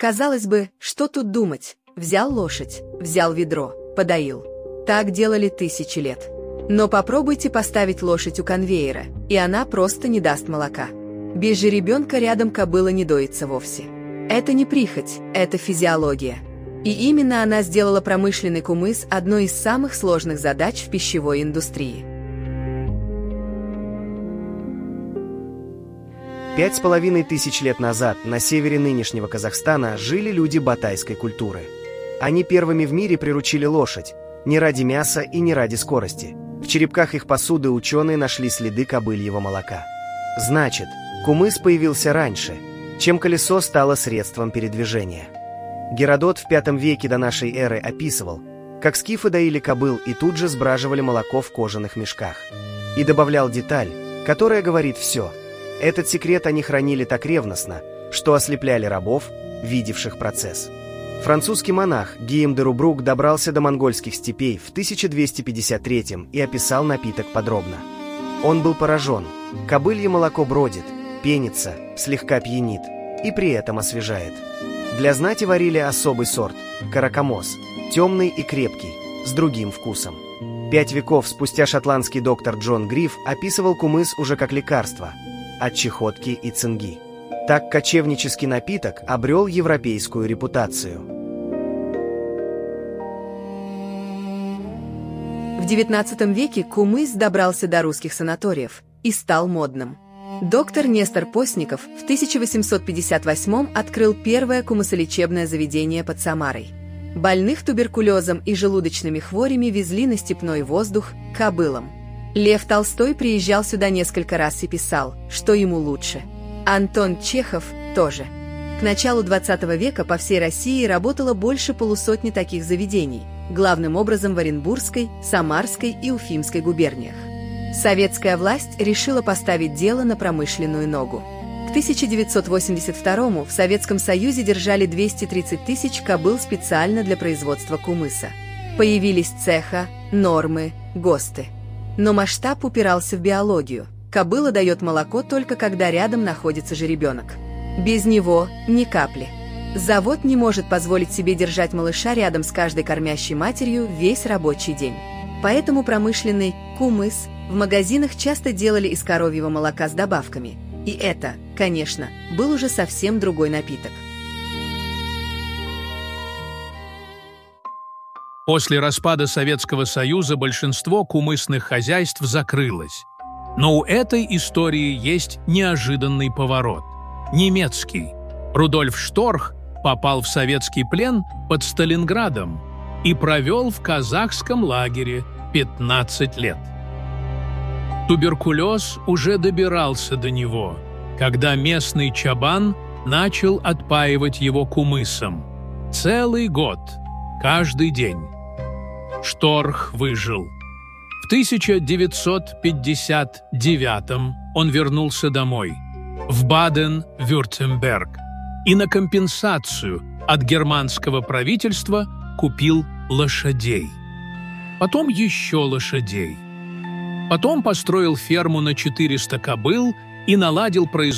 Казалось бы, что тут думать? Взял лошадь, взял ведро, подоил. Так делали тысячи лет. Но попробуйте поставить лошадь у конвейера, и она просто не даст молока. Без жеребенка рядом кобыла не доится вовсе. Это не прихоть, это физиология. И именно она сделала промышленный кумыс одной из самых сложных задач в пищевой индустрии. 5500 лет назад на севере нынешнего Казахстана жили люди батайской культуры. Они первыми в мире приручили лошадь, не ради мяса и не ради скорости. В черепках их посуды ученые нашли следы кобыльего молока. Значит, кумыс появился раньше, чем колесо стало средством передвижения. Геродот в V веке до нашей эры описывал, как скифы доили кобыл и тут же сбраживали молоко в кожаных мешках. И добавлял деталь, которая говорит все. Этот секрет они хранили так ревностно, что ослепляли рабов, видевших процесс. Французский монах Гийом де Рубрук добрался до монгольских степей в 1253 и описал напиток подробно. Он был поражен. Кобылье молоко бродит, пенится, слегка пьянит и при этом освежает. Для знати варили особый сорт – каракамос, темный и крепкий, с другим вкусом. 5 веков спустя шотландский доктор Джон Гриф описывал кумыс уже как лекарство от чехотки и цинги. Так кочевнический напиток обрел европейскую репутацию. В XIX веке кумыс добрался до русских санаториев и стал модным. Доктор Нестор Постников в 1858 открыл первое кумысолечебное заведение под Самарой. Больных туберкулезом и желудочными хворями везли на степной воздух к кобылам. Лев Толстой приезжал сюда несколько раз и писал, что ему лучше. Антон Чехов тоже. К началу XX века по всей России работало больше полусотни таких заведений, главным образом в Оренбургской, Самарской и Уфимской губерниях. Советская власть решила поставить дело на промышленную ногу. К 1982 в Советском Союзе держали 230 тысяч кобыл специально для производства кумыса. Появились цеха, нормы, ГОСТы. Но масштаб упирался в биологию. Кобыла дает молоко только когда рядом находится жеребенок. Без него ни капли. Завод не может позволить себе держать малыша рядом с каждой кормящей матерью весь рабочий день. Поэтому промышленный кумыс в магазинах часто делали из коровьего молока с добавками. И это, конечно, был уже совсем другой напиток. После распада Советского Союза большинство кумысных хозяйств закрылось. Но у этой истории есть неожиданный поворот. Немецкий. Рудольф Шторх попал в советский плен под Сталинградом и провел в казахском лагере 15 лет. Туберкулез уже добирался до него, когда местный чабан начал отпаивать его кумысом. Целый год, каждый день. Шторх выжил. В 1959 он вернулся домой, в Баден-Вюртемберг, и на компенсацию от германского правительства купил лошадей. Потом еще лошадей. Потом построил ферму на 400 кобыл и наладил производство